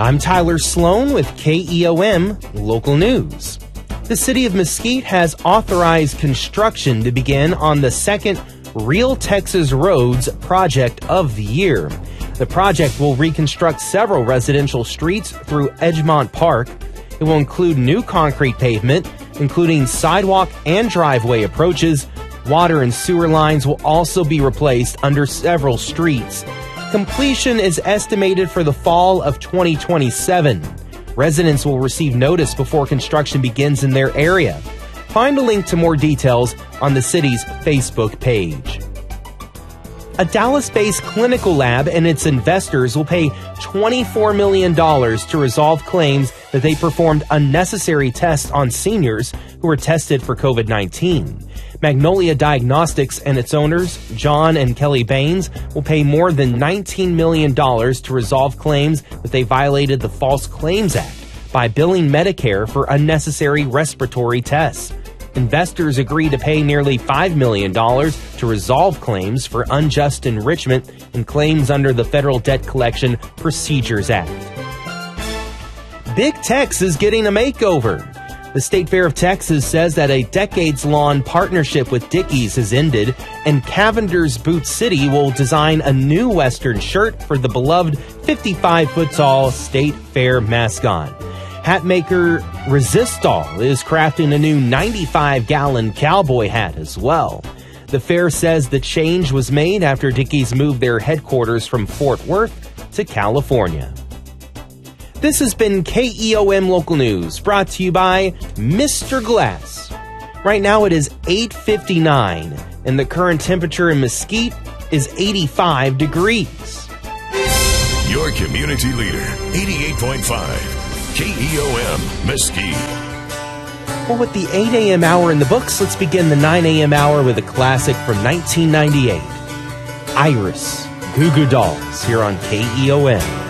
I'm Tyler Sloan with KEOM Local News. The City of Mesquite has authorized construction to begin on the second Real Texas Roads project of the year. The project will reconstruct several residential streets through Edgemont Park. It will include new concrete pavement, including sidewalk and driveway approaches. Water and sewer lines will also be replaced under several streets. Completion is estimated for the fall of 2027. Residents will receive notice before construction begins in their area. Find a link to more details on the city's Facebook page. A Dallas-based clinical lab and its investors will pay $24 million to resolve claims that they performed unnecessary tests on seniors who were tested for COVID-19. Magnolia Diagnostics and its owners, John and Kelly Baines, will pay more than $19 million to resolve claims that they violated the False Claims Act by billing Medicare for unnecessary respiratory tests. Investors agreed to pay nearly $5 million to resolve claims for unjust enrichment and claims under the Federal Debt Collection Procedures Act. Big Tex is getting a makeover. The State Fair of Texas says that a decades-long partnership with Dickies has ended, and Cavender's Boot City will design a new Western shirt for the beloved 55-foot-tall State Fair mascot. Hatmaker Resistol is crafting a new 95-gallon cowboy hat as well. The fair says the change was made after Dickies moved their headquarters from Fort Worth to California. This has been KEOM Local News, brought to you by Mr. Glass. Right now it is 8:59, and the current temperature in Mesquite is 85 degrees. Your community leader, 88.5, KEOM Mesquite. Well, with the 8 a.m. hour in the books, let's begin the 9 a.m. hour with a classic from 1998. Iris, Goo Goo Dolls, here on KEOM.